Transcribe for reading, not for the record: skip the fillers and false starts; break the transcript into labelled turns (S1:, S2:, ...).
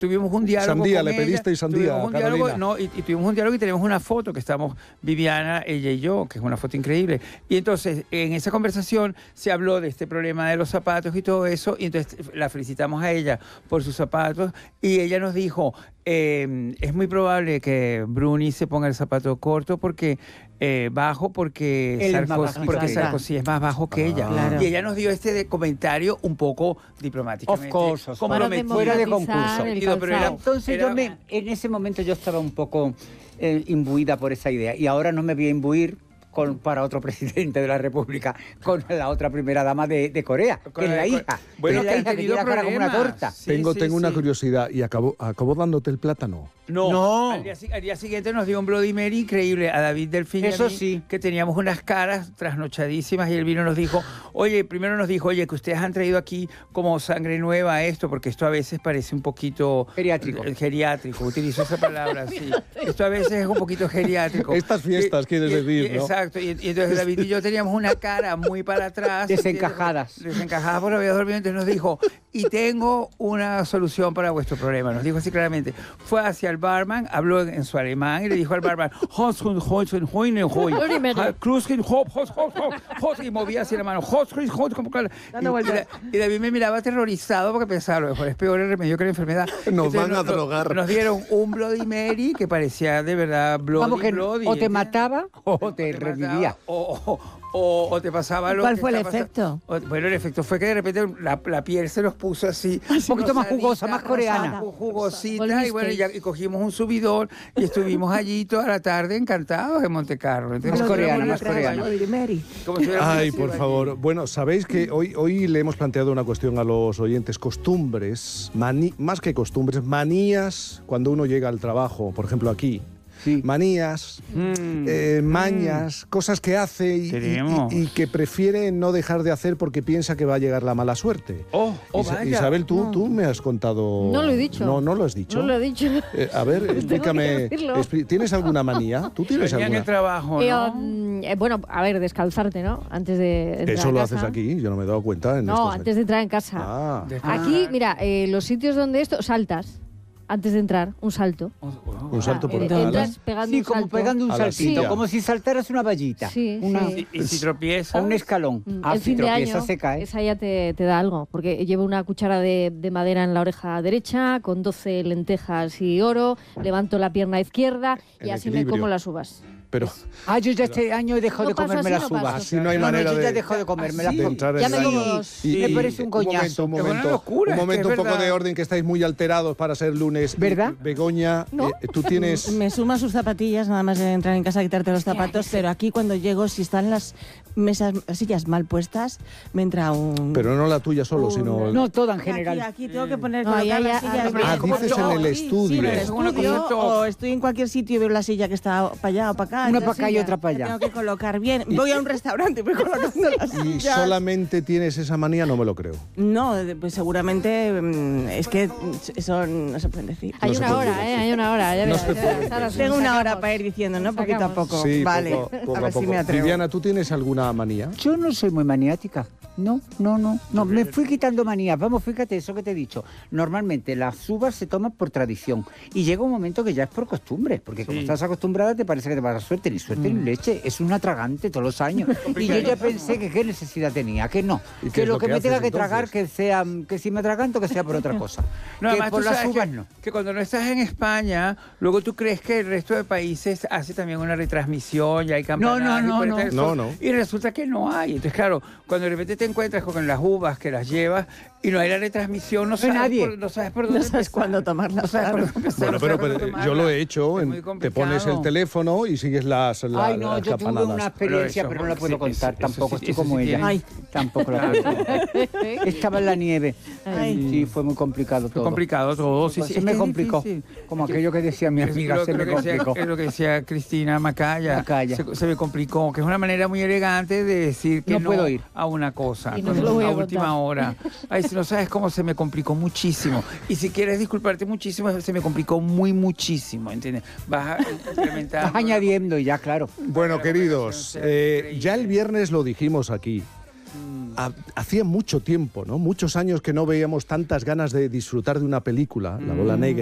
S1: tuvimos un diálogo
S2: Sandía,
S1: con
S2: le
S1: ella,
S2: pedisteis sandía,
S1: tuvimos un
S2: Carolina.
S1: diálogo, no, y tuvimos un diálogo y tenemos una foto que estamos Viviana, ella y yo, que es una foto increíble. Y entonces, en esa conversación se habló de este problema de los zapatos y todo eso, y entonces la felicitamos a ella por sus zapatos, y ella nos dijo, es muy probable que Bruni se ponga el zapato corto porque bajo porque Sarkozy es más bajo que ella.
S3: Claro.
S1: Y ella nos dio este comentario un poco diplomáticamente.
S4: Of course.
S1: comprometido.
S4: Fuera de concurso.
S1: Pero era-
S4: Entonces en ese momento yo estaba un poco imbuida por esa idea y ahora no me voy a imbuir para otro presidente de la República con la otra primera dama de Corea, que es la hija.
S1: Bueno,
S4: que es la hija que tiene la cara como una torta.
S2: Tengo una curiosidad. ¿Y acabó dándote el plátano?
S1: No. Al día siguiente nos dio un Bloody Mary increíble a David Delfín y a
S4: Eso
S1: mí,
S4: sí.
S1: que teníamos unas caras trasnochadísimas, y él vino y nos dijo, primero nos dijo, que ustedes han traído aquí como sangre nueva esto, porque esto a veces parece un poquito... Geriátrico, utilizo esa palabra, sí. Esto a veces es un poquito geriátrico.
S2: Estas fiestas, quieres decir, ¿no?
S1: Exacto, y entonces David y yo teníamos una cara muy para atrás.
S4: Desencajadas.
S1: Desencajadas por había dormido, entonces nos dijo, y tengo una solución para vuestro problema. Nos dijo así claramente. Fue hacia el barman, habló en su alemán y le dijo al barman, y movía así la mano, y David me miraba aterrorizado porque pensaba, a lo mejor es peor el remedio que la enfermedad.
S2: Nos van a drogar.
S1: Nos dieron un Bloody Mary que parecía de verdad Bloody.
S4: O te mataba o te revivía.
S1: O te pasaba lo
S3: ¿Cuál
S1: que
S3: fue el
S1: está
S3: efecto?
S1: Bueno, el efecto fue que de repente la piel se nos puso así.
S4: Un poquito más jugosa, más coreana.
S1: Jugosita, y bueno, y cogimos un subidón y estuvimos allí toda la tarde encantados en Montecarlo.
S4: Más coreana, más coreana.
S2: Ay, por favor. Bueno, sabéis que hoy le hemos planteado una cuestión a los oyentes. Costumbres, más que costumbres, manías cuando uno llega al trabajo, por ejemplo aquí.
S4: Sí.
S2: Manías, mañas, cosas que hace y que prefiere no dejar de hacer porque piensa que va a llegar la mala suerte.
S1: Vaya.
S2: Isabel, tú me has contado...
S3: No lo he dicho.
S2: No lo has dicho.
S3: No lo he dicho.
S2: A ver, explícame.
S3: decirlo.
S2: ¿Tienes alguna manía? ¿Tú tienes
S1: Venía en
S2: alguna?
S1: el trabajo, ¿no?
S3: Bueno, a ver, descalzarte, ¿no? Antes de entrar
S2: Eso
S3: a
S2: lo
S3: casa.
S2: haces aquí, yo no me he dado cuenta.
S3: No, antes de entrar en casa.
S2: Ah.
S3: Aquí, mira, los sitios donde esto, saltas. Antes de entrar, un salto.
S2: Un salto por
S3: Entras pegando
S4: Sí,
S3: un
S4: como
S3: salto.
S4: pegando un
S2: A la
S4: saltito,
S2: silla.
S4: como si saltaras una vallita.
S3: Sí, sí.
S1: Y si tropiezas...
S4: O un escalón.
S3: El
S4: Si
S3: fin de
S4: tropiezas
S3: año,
S4: se cae.
S3: esa ya te da algo, porque llevo una cuchara de madera en la oreja derecha, con 12 lentejas y oro, levanto la pierna izquierda y
S2: El
S3: así
S2: equilibrio.
S3: me como las uvas.
S2: Pero
S4: Yo ya este año he dejado
S3: No
S4: de
S3: paso
S4: comerme
S3: así,
S4: las
S3: no
S4: uvas.
S3: paso.
S2: así no hay manera
S4: yo
S2: de...
S4: ya dejo de comerme las
S2: de entrar
S3: Ya
S2: en
S3: me
S2: el
S3: como
S2: año.
S3: dos.
S4: Me parece un coñazo.
S2: Un
S1: Es una
S2: momento,
S1: locura, es que
S2: un
S1: es
S2: poco
S1: verdad.
S2: de orden, que estáis muy alterados para ser lunes.
S4: ¿Verdad?
S2: Begoña,
S3: No.
S2: tú tienes...
S5: Me suma sus zapatillas nada más de entrar en casa a quitarte los zapatos, pero aquí cuando llego, si están las sillas mal puestas, me entra un...
S2: Pero no la tuya solo, sino...
S4: No, toda en general.
S5: Aquí tengo que poner
S3: No,
S5: colocar
S3: ya,
S5: las
S3: ya,
S5: sillas.
S3: ah,
S5: bien.
S2: dices en el estudio.
S5: Sí, en el
S1: Es un
S5: estudio,
S1: concepto-
S5: o estoy en cualquier sitio y veo la silla que está para allá o para acá.
S4: Una
S5: esa
S4: para acá y
S5: silla,
S4: otra para
S5: que
S4: allá.
S5: Tengo que colocar bien. Voy a un restaurante y voy colocando las
S2: Y
S5: sillas.
S2: solamente tienes esa manía, no me lo creo.
S5: No, pues seguramente es que eso no se puede decir.
S3: Hay
S2: No se
S3: una
S2: puede
S3: hora,
S2: decir.
S3: hay una hora. Ya
S2: No
S3: verás,
S2: se
S3: ya
S2: puede
S3: verás. Ahora sí,
S5: Tengo una hora
S3: sacamos.
S5: para ir diciendo, ¿no? Poquito a
S3: Sacamos.
S5: poco.
S2: Sí,
S5: Vale,
S2: poco
S5: a ver si
S2: poco.
S5: me atrevo.
S2: Viviana, ¿tú tienes alguna manía?
S4: Yo no soy muy maniática. No, me fui quitando manías. Vamos, fíjate eso que te he dicho. Normalmente las uvas se toman por tradición y llega un momento que ya es por costumbre, porque como estás acostumbrada te parece que te va a dar suerte, ni suerte ni leche. Es un atragante todos los años. Y yo ya pensé que qué necesidad tenía, que no.
S2: ¿Y qué
S4: Que
S2: es
S4: lo
S2: lo
S4: que
S2: que
S4: me tenga
S2: haces,
S4: que tragar, que si me atraganto, que sea por otra cosa.
S1: No,
S4: que
S1: además
S4: por
S1: tú
S4: las
S1: sabes
S4: uvas
S1: que,
S4: no.
S1: que cuando no estás en España, luego tú crees que el resto de países hace también una retransmisión, ya hay campanadas.
S4: No,
S1: y puede
S4: no.
S1: estar el
S2: No,
S1: sol,
S2: no.
S1: Y resulta que no hay. Entonces, claro, cuando de repente te encuentras con las uvas que las llevas y no hay la retransmisión, no sabes,
S4: nadie.
S1: no sabes por dónde
S5: No sabes
S1: empezar.
S5: cuándo tomarlas,
S1: No sabes por
S5: claro.
S1: dónde empezar,
S2: Bueno,
S1: no sabes por
S2: pero
S1: dónde
S2: yo lo
S1: tomarla.
S2: he hecho.
S1: Es muy
S2: Te
S1: complicado.
S2: pones el teléfono y sigues las
S4: Ay, no,
S2: las
S4: yo tuve
S2: campanadas.
S4: una experiencia,
S1: Pero
S4: pero no la
S1: eso,
S4: puedo
S1: sí,
S4: contar.
S1: eso
S4: Tampoco
S1: sí,
S4: estoy
S1: eso
S4: como
S1: sí
S4: ella.
S1: tiene.
S5: Ay.
S4: Tampoco la puedo contar. Estaba en la nieve.
S5: Ay.
S4: Sí, fue muy complicado
S1: Fue
S4: todo.
S1: complicado todo. Sí, sí,
S4: Se
S1: es
S4: me
S1: que es
S4: complicó.
S1: difícil.
S4: Como aquello que decía mi amiga,
S1: Lo-
S4: se
S1: lo
S4: me
S1: que decía-
S4: complicó.
S1: Es lo que decía Cristina Macaya.
S4: Macaya.
S1: Se me complicó, que es una manera muy elegante de decir que
S4: No
S1: no,
S4: puedo ir.
S1: a una cosa.
S3: Y no te lo voy a
S1: última
S3: contar.
S1: hora. Ay, si no sabes cómo se me complicó muchísimo. Y si quieres disculparte muchísimo, se me complicó muchísimo, ¿entiendes? Vas a incrementar.
S4: Vas añadiendo y ya, claro.
S2: Bueno, queridos, ya el viernes lo dijimos aquí. hacía mucho tiempo, ¿no? Muchos años que no veíamos tantas ganas de disfrutar de una película, La Bola Negra.